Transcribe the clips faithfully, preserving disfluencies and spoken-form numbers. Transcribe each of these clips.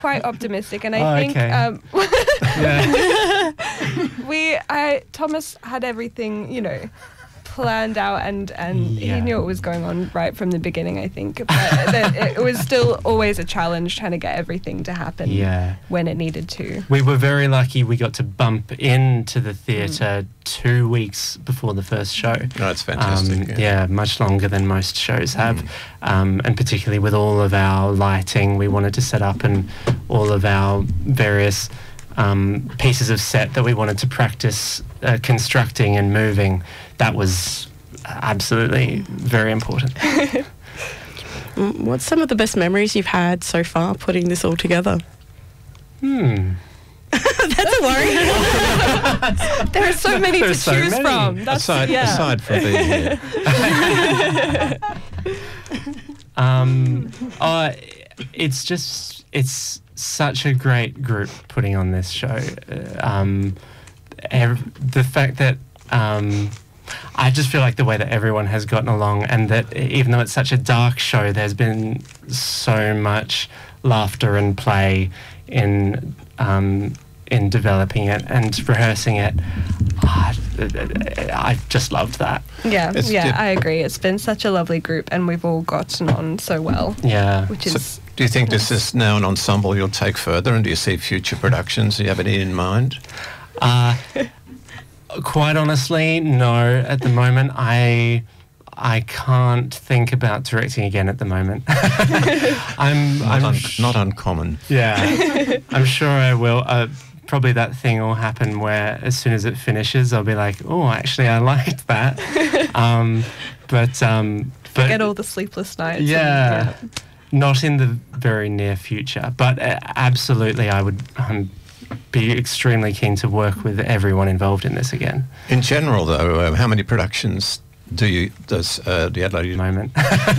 quite optimistic, and I oh, think okay. um, yeah. we, I, Thomas had everything, you know, planned out, and, and yeah. he knew what was going on right from the beginning, I think. But it, it was still always a challenge trying to get everything to happen yeah. when it needed to. We were very lucky we got to bump into the theatre mm. two weeks before the first show. Oh, that's fantastic. Um, yeah. yeah, much longer than most shows have. Mm. Um, and particularly with all of our lighting, we wanted to set up, and all of our various um, pieces of set that we wanted to practice uh, constructing and moving. That was absolutely very important. What's some of the best memories you've had so far putting this all together? Hmm. That's a worry. There are so many There's to so choose many. from. That's, aside, yeah. aside from being here. um, uh, it's just, it's such a great group putting on this show. Uh, um, ev- the fact that um, I just feel like the way that everyone has gotten along, and that even though it's such a dark show, there's been so much laughter and play in um, in developing it and rehearsing it. Oh, I just loved that. Yeah, It's yeah, di- I agree. It's been such a lovely group, and we've all gotten on so well. Yeah. Which is. So do you think this is now an ensemble you'll take further, and do you see future productions? Do you have any in mind? Uh, quite honestly, no. At the moment, I I can't think about directing again at the moment. I'm, Not, I'm un- sh- not uncommon. Yeah, I'm sure I will. Uh, probably that thing will happen where as soon as it finishes, I'll be like, oh, actually, I liked that. um, but um, but Get all the sleepless nights. yeah, And, yeah. not in the very near future. But uh, absolutely, I would. Um, be extremely keen to work with everyone involved in this again. In general, though, uh, how many productions do you does uh, the Adelaide Moment.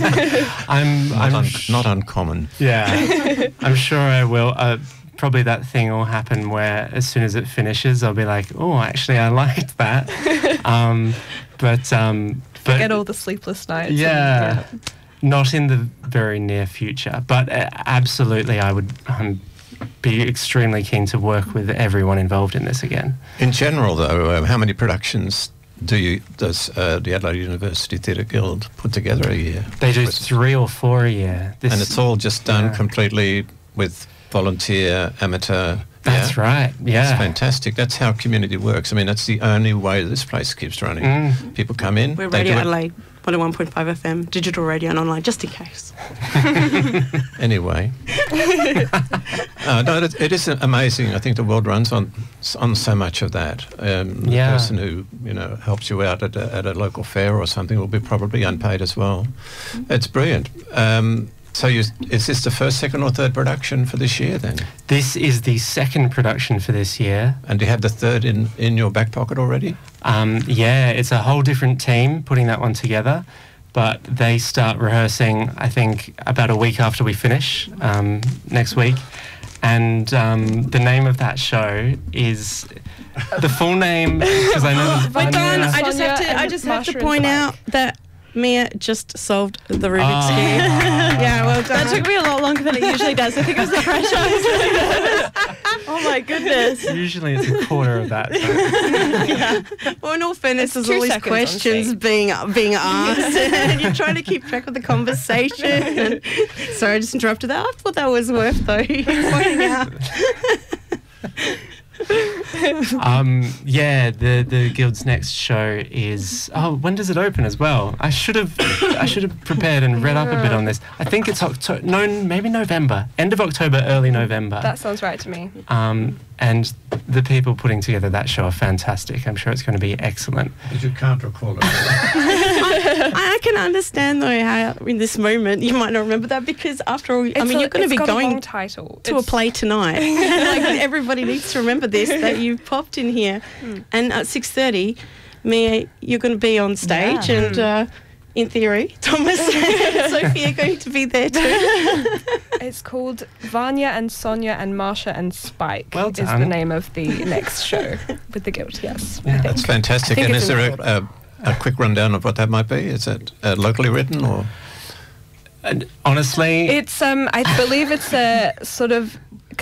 I'm, not, I'm un- sh- not uncommon? Yeah, I'm sure I will. Uh, probably that thing will happen where as soon as it finishes, I'll be like, oh, actually, I liked that. um, but um, but Get all the sleepless nights. yeah, And, yeah. not in the very near future. But uh, absolutely, I would. Um, be extremely keen to work with everyone involved in this again. In general, though, uh, how many productions do you does uh, the Adelaide University Theatre Guild put together a year? They do With- three or four a year. This, and it's all just done yeah. completely with volunteer, amateur. That's yeah? right. Yeah, It's fantastic. That's how community works. I mean, that's the only way this place keeps running. Mm. People come in. We're they Radio do it- Adelaide, one oh one point five F M, digital radio and online, just in case. Anyway, uh, no, it, it is amazing. I think the world runs on on so much of that. Um, Yeah. The person who you know helps you out at a, at a local fair or something will be probably unpaid as well. It's brilliant. Um, so, you, is this the first, second, or third production for this year then? This is the second production for this year. And do you have the third in in your back pocket already? Um, yeah, it's a whole different team putting that one together, but they start rehearsing, I think, about a week after we finish um, next week. And um, the name of that show is the full name, because I know there's Wait, Don, Vanya- I just have Sonia to, I and just have to Marsha and point Spike. out that Mia just solved the Rubik's Ah. Cube. Yeah, well done. That took me a lot longer than it usually does. I think it was the pressure. I was really nervous. Oh my goodness. Usually it's a quarter of that. So. Yeah. Well, in all fairness, there's two all these seconds on questions stage. being being asked, and you're trying to keep track of the conversation. And, sorry, I just interrupted that. I thought that was worth though pointing out. Um, yeah, the the guild's next show is. Oh, when does it open as well? I should have I should have prepared and read up a bit on this. I think it's October. No, maybe November. End of October, early November. That sounds right to me. Um, and the people putting together that show are fantastic. I'm sure it's going to be excellent. But you can't recall it. I, I can understand though how in this moment you might not remember that because after all, I It's mean, a- you're going to it's be got a going long title. to It's- a play tonight. Like everybody needs to remember this that you popped in here, and at six thirty, Mia, you're going to be on stage, Yeah. and uh, in theory, Thomas and Sophie are going to be there too. It's called Vanya and Sonia and Marsha and Spike. Well is the done. name of the next show with the guild. Yes, I Yeah. think. That's fantastic. I think And it's is in there that a, a, a quick rundown of what that might be? Is it uh, locally written or? And honestly, It's um, I believe it's a sort of